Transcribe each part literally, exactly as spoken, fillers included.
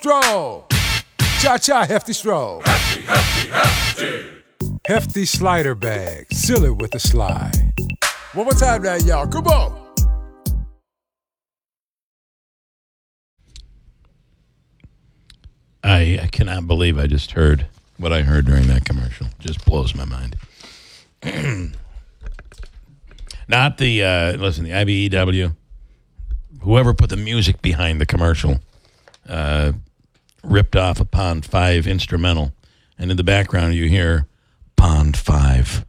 Stroll. Cha-cha, hefty stroll. Hefty, hefty, hefty. Hefty slider bag. Seal it with a slide. One more time now, y'all. Come on. I, I cannot believe I just heard what I heard during that commercial. Just blows my mind. Not the, uh, listen, the I B E W, whoever put the music behind the commercial, uh, ripped off a Pond five instrumental. And in the background, you hear Pond five.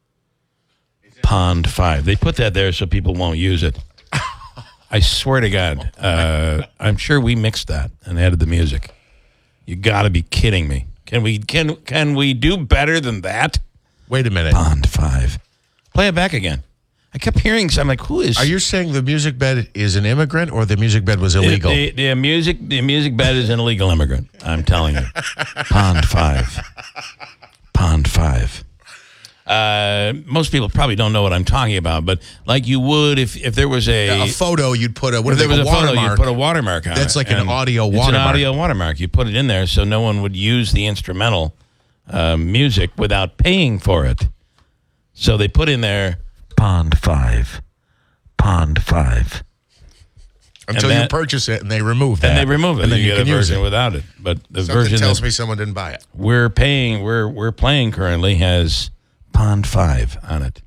Pond five. They put that there so people won't use it. I swear to God. Uh, I'm sure we mixed that and added the music. You got to be kidding me. Can we can can we do better than that? Wait a minute. Pond five. Play it back again. I kept hearing, so I'm like, who is... Are you saying the music bed is an immigrant or the music bed was illegal? The, the, the music the music bed is an illegal immigrant. I'm telling you. Pond five. Pond five. Uh, most people probably don't know what I'm talking about, but like you would if, if there was a... Yeah, a photo, you'd put a, what if are there they, was a a photo, watermark. you'd put a watermark on That's it. like an And audio it's watermark. an audio watermark. You put it in there so no one would use the instrumental uh, music without paying for it. So they put in there, Pond five. Pond five. Until that, you purchase it and they remove that. And they remove it. And then you, you get can a use version it. without it. But the Something version tells that me someone didn't buy it. we're paying, we're we're playing currently has Pond five on it.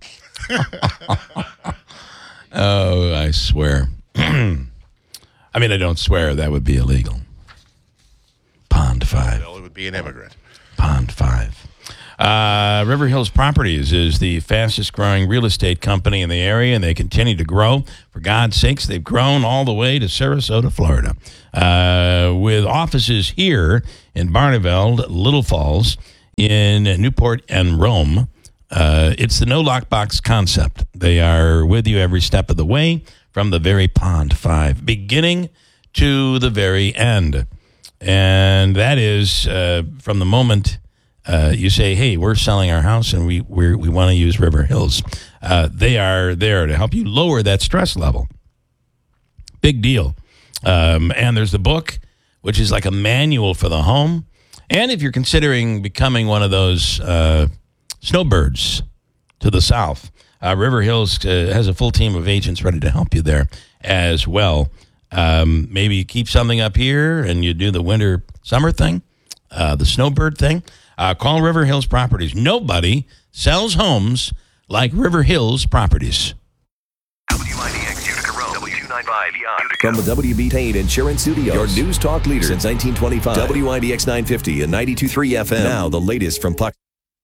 Oh, I swear. I mean, I don't swear. That would be illegal. Pond five. Well, it would be an immigrant. Pond five. Uh, River Hills Properties is the fastest growing real estate company in the area, and they continue to grow. For God's sakes, they've grown all the way to Sarasota, Florida, uh, with offices here in Barneveld, Little Falls, in Newport, and Rome. Uh, it's the no lockbox concept. They are with you every step of the way, from the very Pond five, beginning to the very end. And that is uh, from the moment uh, you say, hey, we're selling our house and we we're, we want to use River Hills. Uh, they are there to help you lower that stress level. Big deal. Um, and there's the book, which is like a manual for the home. And if you're considering becoming one of those uh, snowbirds to the south, uh, River Hills uh, has a full team of agents ready to help you there as well. Um, maybe you keep something up here and you do the winter summer thing, uh, the snowbird thing. Uh, call River Hills Properties. Nobody sells homes like River Hills Properties. W I D X Utica Road, W two ninety-five Utica. From the W B Payne Insurance Studios, your news talk leader since nineteen twenty-five. W I D X nine fifty and ninety-two point three F M. Now the latest from Puck.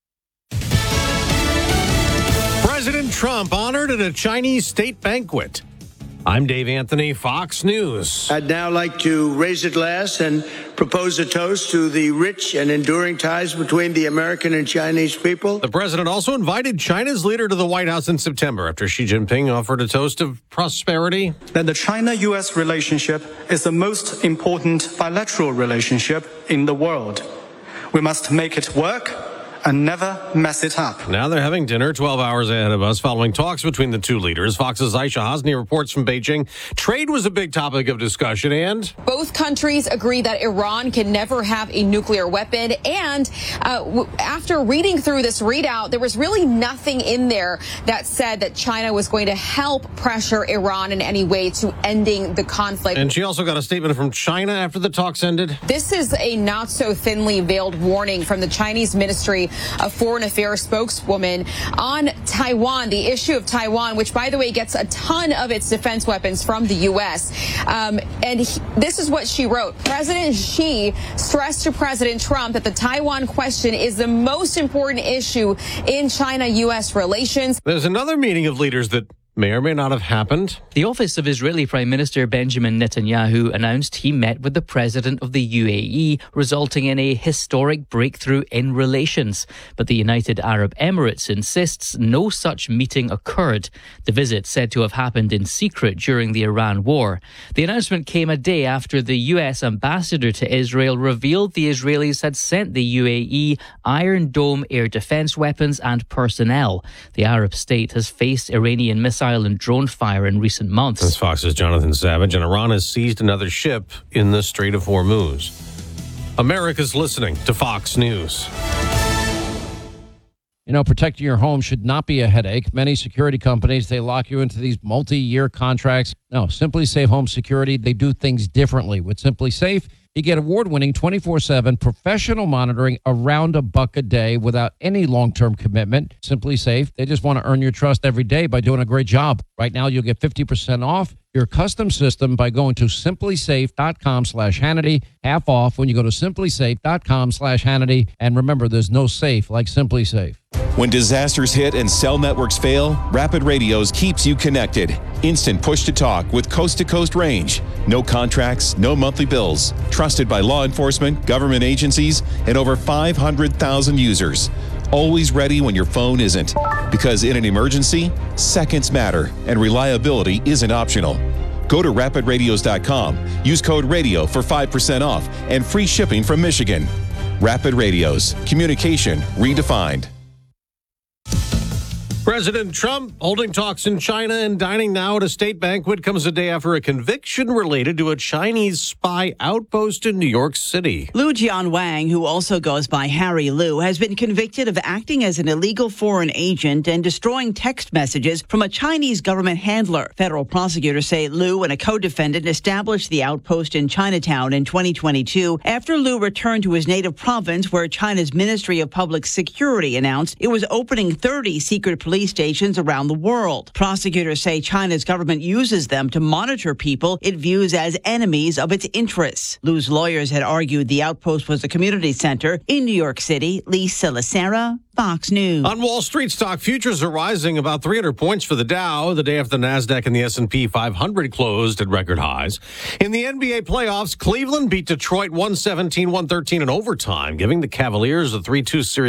President Trump honored at a Chinese state banquet. I'm Dave Anthony, Fox News. I'd now like to raise a glass and propose a toast to the rich and enduring ties between the American and Chinese people. The president also invited China's leader to the White House in September after Xi Jinping offered a toast of prosperity. That the China-U S relationship is the most important bilateral relationship in the world. We must make it work and never mess it up. Now they're having dinner twelve hours ahead of us following talks between the two leaders. Fox's Aisha Hosni reports from Beijing. Trade was a big topic of discussion, and both countries agree that Iran can never have a nuclear weapon. And uh, w- after reading through this readout, there was really nothing in there that said that China was going to help pressure Iran in any way to ending the conflict. And she also got a statement from China after the talks ended. This is a not so thinly veiled warning from the Chinese Ministry of Foreign Affairs spokeswoman on Taiwan, the issue of Taiwan, which, by the way, gets a ton of its defense weapons from the U S. Um, and he, this is what she wrote. President Xi stressed to President Trump that the Taiwan question is the most important issue in China-U S relations. There's another meeting of leaders that may or may not have happened. The office of Israeli Prime Minister Benjamin Netanyahu announced he met with the president of the U A E, resulting in a historic breakthrough in relations. But the United Arab Emirates insists no such meeting occurred. The visit said to have happened in secret during the Iran war. The announcement came a day after the U S ambassador to Israel revealed the Israelis had sent the U A E Iron Dome air defense weapons and personnel. The Arab state has faced Iranian missiles and drone fire in recent months. This is Fox's Jonathan Savage, and Iran has seized another ship in the Strait of Hormuz. America's listening to Fox News. You know, protecting your home should not be a headache. Many security companies, they lock you into these multi-year contracts. No, Simply Safe Home Security, they do things differently. With Simply Safe, you get award-winning twenty-four seven professional monitoring around a buck a day without any long-term commitment. Simply Safe, they just want to earn your trust every day by doing a great job. Right now, you'll get fifty percent off your custom system by going to simplysafe.com slash Hannity. Half off when you go to simplysafe.com slash Hannity. And remember, there's no safe like Simply Safe. When disasters hit and cell networks fail, Rapid Radios keeps you connected. Instant push-to-talk with coast-to-coast range. No contracts, no monthly bills. Trusted by law enforcement, government agencies, and over five hundred thousand users. Always ready when your phone isn't. Because in an emergency, seconds matter, and reliability isn't optional. Go to rapid radios dot com. Use code RADIO for five percent off and free shipping from Michigan. Rapid Radios. Communication redefined. President Trump holding talks in China and dining now at a state banquet comes a day after a conviction related to a Chinese spy outpost in New York City. Lu Jianwang, who also goes by Harry Lu, has been convicted of acting as an illegal foreign agent and destroying text messages from a Chinese government handler. Federal prosecutors say Lu and a co-defendant established the outpost in Chinatown in twenty twenty-two after Lu returned to his native province, where China's Ministry of Public Security announced it was opening thirty secret police stations around the world. Prosecutors say China's government uses them to monitor people it views as enemies of its interests. Lu's lawyers had argued the outpost was a community center in New York City. Lisa Lacera, Fox News. On Wall Street, stock futures are rising about three hundred points for the Dow, the day after the NASDAQ and the S and P five hundred closed at record highs. In the N B A playoffs, Cleveland beat Detroit one seventeen one thirteen in overtime, giving the Cavaliers a three two series